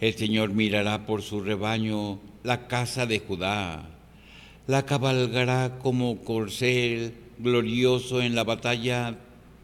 El Señor mirará por su rebaño la casa de Judá. La cabalgará como corcel glorioso en la batalla.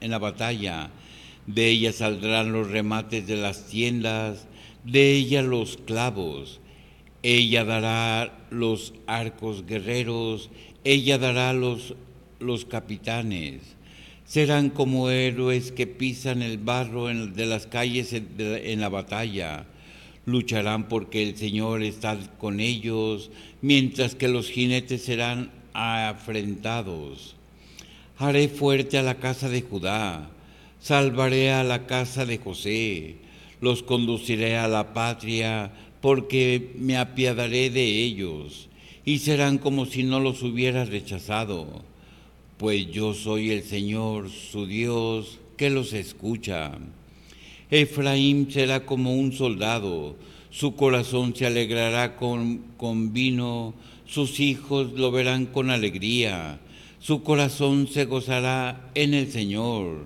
De ella saldrán los remates de las tiendas, de ella los clavos. Ella dará los arcos guerreros, ella dará los capitanes. Serán como héroes que pisan el barro de las calles en la batalla. Lucharán porque el Señor está con ellos, mientras que los jinetes serán afrentados. Haré fuerte a la casa de Judá, salvaré a la casa de José, los conduciré a la patria, porque me apiadaré de ellos, y serán como si no los hubiera rechazado, pues yo soy el Señor, su Dios, que los escucha. Efraín será como un soldado, su corazón se alegrará con vino, sus hijos lo verán con alegría, su corazón se gozará en el Señor.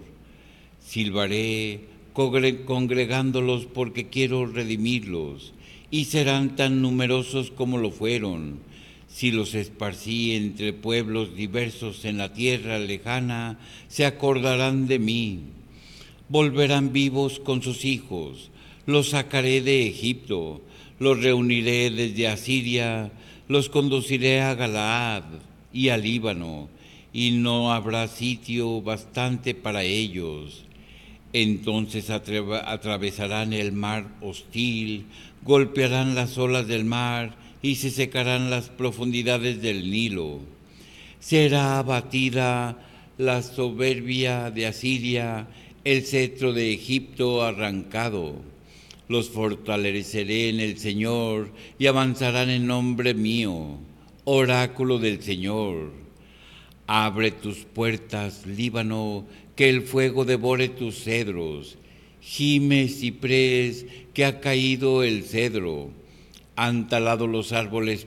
Silbaré congregándolos porque quiero redimirlos, y serán tan numerosos como lo fueron. Si los esparcí entre pueblos diversos en la tierra lejana, se acordarán de mí. Volverán vivos con sus hijos, los sacaré de Egipto, los reuniré desde Asiria, los conduciré a Galaad y al Líbano, y no habrá sitio bastante para ellos. Entonces atravesarán el mar hostil, golpearán las olas del mar y se secarán las profundidades del Nilo. Será abatida la soberbia de Asiria, el cetro de Egipto arrancado. Los fortaleceré en el Señor y avanzarán en nombre mío, oráculo del Señor. Abre tus puertas, Líbano, que el fuego devore tus cedros. Gime, ciprés, que ha caído el cedro. Han talado los árboles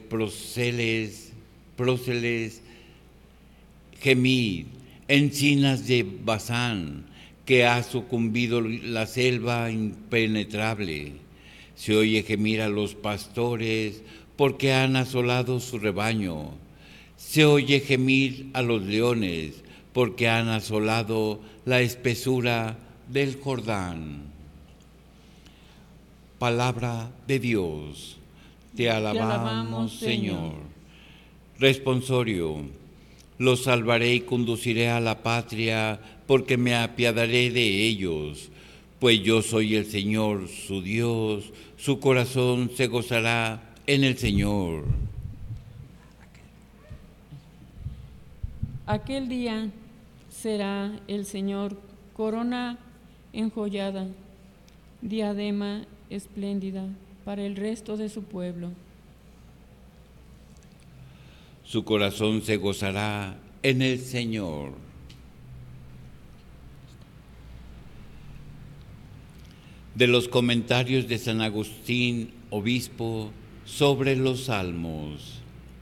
próceles, gemid, encinas de Basán, que ha sucumbido la selva impenetrable. Se oye gemir a los pastores, porque han asolado su rebaño. Se oye gemir a los leones, porque han asolado la espesura del Jordán. Palabra de Dios. Te alabamos, Señor. Responsorio. Los salvaré y conduciré a la patria, porque me apiadaré de ellos. Pues yo soy el Señor, su Dios, su corazón se gozará en el Señor. Aquel día será el Señor corona enjollada, diadema espléndida para el resto de su pueblo. Su corazón se gozará en el Señor. De los comentarios de San Agustín, obispo, sobre los salmos.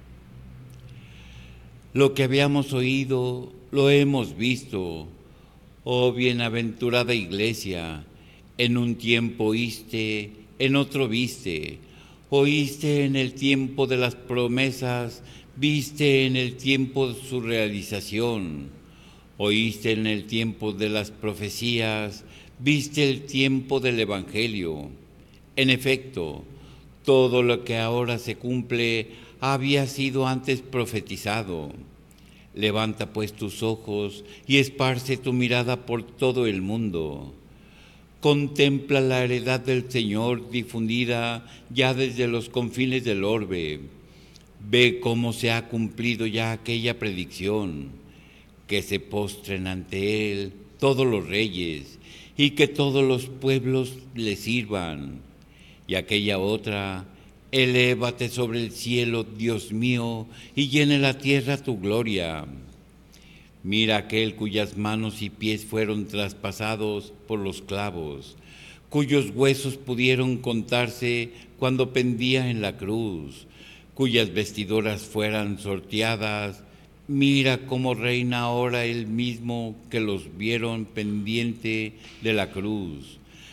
Lo que habíamos oído, lo hemos visto, oh bienaventurada Iglesia. En un tiempo oíste, en otro viste. Oíste en el tiempo de las promesas, viste en el tiempo de su realización. Oíste en el tiempo de las profecías, viste el tiempo del Evangelio. En efecto, todo lo que ahora se cumple había sido antes profetizado. Levanta pues tus ojos y esparce tu mirada por todo el mundo. Contempla la heredad del Señor difundida ya desde los confines del orbe. Ve cómo se ha cumplido ya aquella predicción, que se postren ante Él todos los reyes y que todos los pueblos le sirvan. Y aquella otra: elévate sobre el cielo, Dios mío, y llene la tierra tu gloria. Mira aquel cuyas manos y pies fueron traspasados por los clavos, cuyos huesos pudieron contarse cuando pendía en la cruz, cuyas vestiduras fueran sorteadas. Mira cómo reina ahora él mismo que los vieron pendiente de la cruz.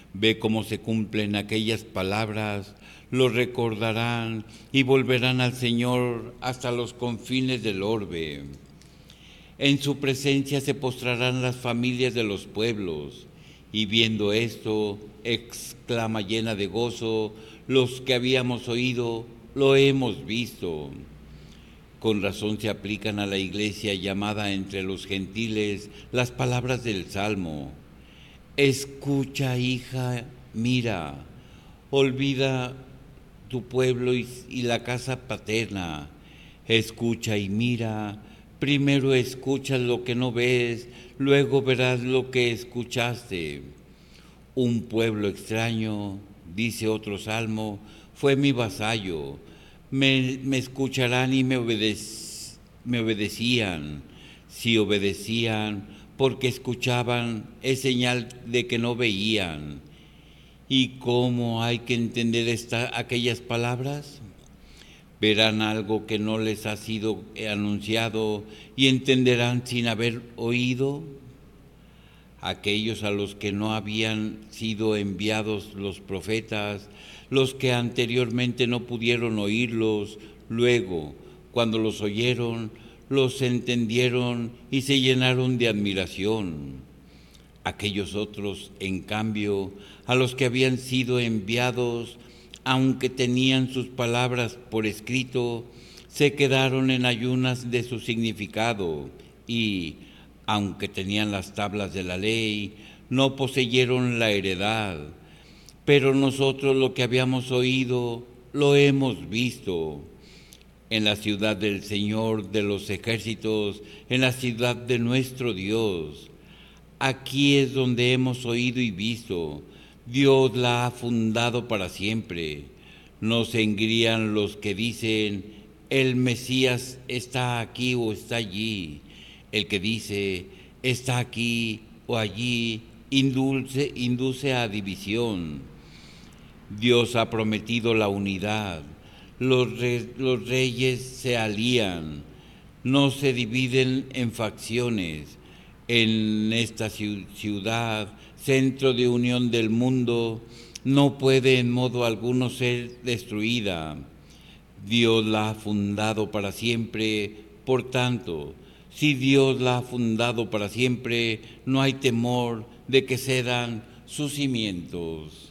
Ve cómo se cumplen aquellas palabras, lo recordarán y volverán al Señor hasta los confines del orbe. En su presencia se postrarán las familias de los pueblos, y viendo esto, exclama llena de gozo, los que habíamos oído, lo hemos visto. Con razón se aplican a la iglesia llamada entre los gentiles las palabras del Salmo. Escucha, hija, mira, olvida tu pueblo y la casa paterna. Escucha y mira, primero escuchas lo que no ves, luego verás lo que escuchaste. Un pueblo extraño, dice otro salmo, fue mi vasallo. Me escucharán y me obedecían. Si obedecían, porque escuchaban, es señal de que no veían. ¿Y cómo hay que entender aquellas palabras? Verán algo que no les ha sido anunciado y entenderán sin haber oído. Aquellos a los que no habían sido enviados los profetas, los que anteriormente no pudieron oírlos, luego, cuando los oyeron, los entendieron y se llenaron de admiración. Aquellos otros, en cambio, a los que habían sido enviados, aunque tenían sus palabras por escrito, se quedaron en ayunas de su significado y, aunque tenían las tablas de la ley, no poseyeron la heredad. Pero nosotros lo que habíamos oído, lo hemos visto. En la ciudad del Señor de los ejércitos, en la ciudad de nuestro Dios. Aquí es donde hemos oído y visto. Dios la ha fundado para siempre. No se engrían los que dicen, el Mesías está aquí o está allí. El que dice, está aquí o allí, induce a división. Dios ha prometido la unidad. Los reyes se alían, no se dividen en facciones. En esta ciudad, centro de unión del mundo, no puede en modo alguno ser destruida. Dios la ha fundado para siempre, por tanto, si Dios la ha fundado para siempre, no hay temor de que cedan sus cimientos.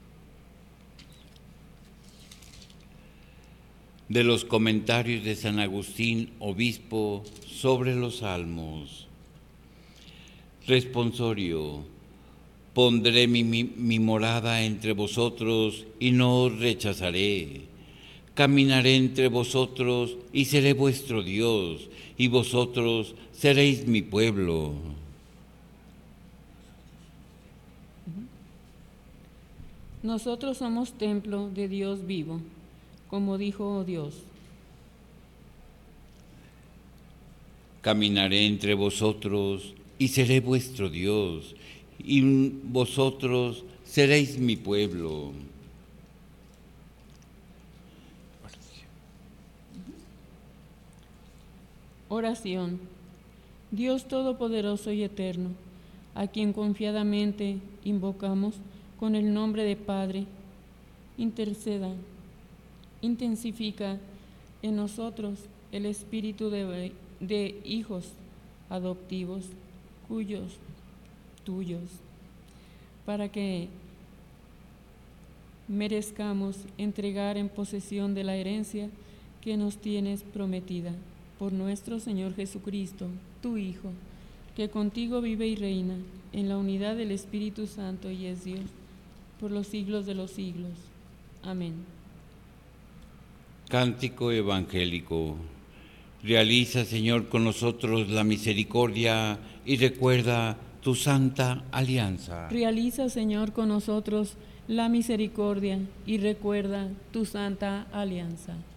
De los comentarios de San Agustín, obispo, sobre los salmos. Responsorio. Pondré mi morada entre vosotros y no os rechazaré. Caminaré entre vosotros y seré vuestro Dios, y vosotros seréis mi pueblo. Nosotros somos templo de Dios vivo, como dijo Dios. Caminaré entre vosotros y seré vuestro Dios, y vosotros seréis mi pueblo. Oración. Dios Todopoderoso y Eterno, a quien confiadamente invocamos con el nombre de Padre, intensifica en nosotros el espíritu de hijos adoptivos, tuyos, para que merezcamos entregar en posesión de la herencia que nos tienes prometida, por nuestro Señor Jesucristo, tu Hijo, que contigo vive y reina en la unidad del Espíritu Santo y es Dios, por los siglos de los siglos. Amén. Cántico evangélico. Realiza, Señor, con nosotros la misericordia y recuerda tu santa alianza. Realiza, Señor, con nosotros la misericordia y recuerda tu santa alianza.